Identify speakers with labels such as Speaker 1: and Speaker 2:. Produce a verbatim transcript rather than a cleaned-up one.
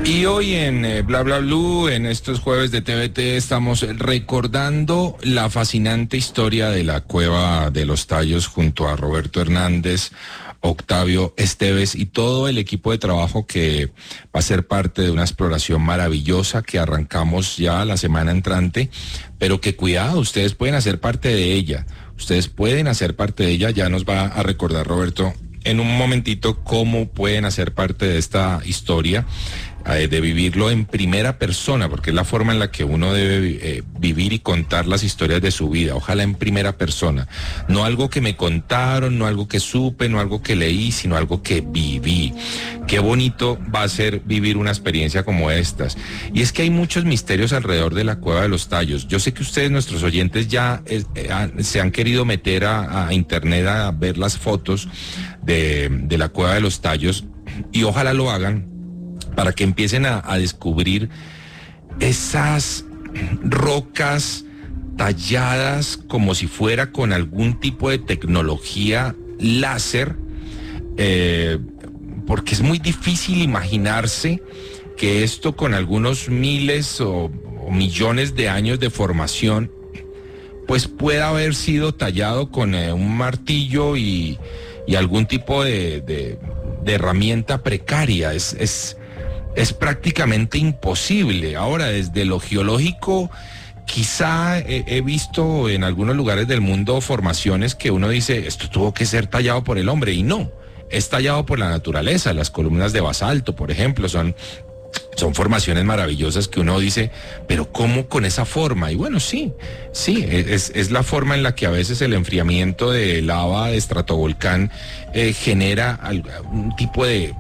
Speaker 1: Y hoy en eh, Bla Bla Blue, en estos jueves de T V T, estamos recordando la fascinante historia de la Cueva de los Tallos junto a Roberto Hernández, Octavio Esteves y todo el equipo de trabajo que va a ser parte de una exploración maravillosa que arrancamos ya la semana entrante, pero que cuidado, ustedes pueden hacer parte de ella, ustedes pueden hacer parte de ella, ya nos va a recordar Roberto en un momentito cómo pueden hacer parte de esta historia, eh, de vivirlo en primera persona, porque es la forma en la que uno debe eh, vivir y contar las historias de su vida, ojalá en primera persona, no algo que me contaron, no algo que supe, no algo que leí, sino algo que viví. Qué bonito va a ser vivir una experiencia como estas. Y es que hay muchos misterios alrededor de la Cueva de los Tallos. Yo sé que ustedes, nuestros oyentes, ya eh, eh, se han querido meter a, a internet a ver las fotos de, de la Cueva de los Tallos, y ojalá lo hagan para que empiecen a, a descubrir esas rocas talladas como si fuera con algún tipo de tecnología láser, eh, porque es muy difícil imaginarse que esto con algunos miles o, o millones de años de formación pues pueda haber sido tallado con eh, un martillo y, y algún tipo de, de, de herramienta precaria. Es, es, es prácticamente imposible. Ahora, desde lo geológico, quizá he, he visto en algunos lugares del mundo formaciones que uno dice, esto tuvo que ser tallado por el hombre, y no, es tallado por la naturaleza. Las columnas de basalto, por ejemplo, son... Son formaciones maravillosas que uno dice, pero ¿cómo con esa forma? Y bueno, sí, sí, es, es la forma en la que a veces el enfriamiento de lava de estratovolcán eh, genera algún tipo de